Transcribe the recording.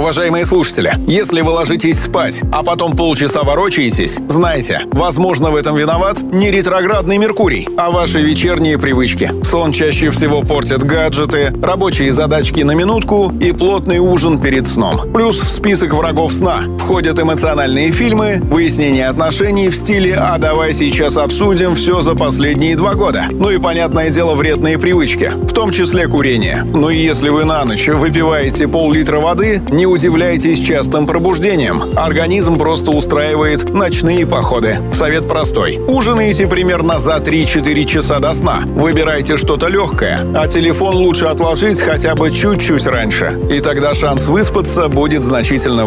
Уважаемые слушатели, если вы ложитесь спать, а потом полчаса ворочаетесь, знайте, возможно, в этом виноват не ретроградный Меркурий, а ваши вечерние привычки. Сон чаще всего портят гаджеты, рабочие задачки на минутку и плотный ужин перед сном. Плюс в список врагов сна входят эмоциональные фильмы, выяснение отношений в стиле «А давай сейчас обсудим все за последние 2 года». Ну и, понятное дело, вредные привычки, в том числе курение. Ну и если вы на ночь выпиваете пол-литра воды, не удивляйтесь частым пробуждением. Организм просто устраивает ночные походы. Совет простой. Ужинайте примерно за 3-4 часа до сна. Выбирайте что-то легкое, а телефон лучше отложить хотя бы чуть-чуть раньше. И тогда шанс выспаться будет значительно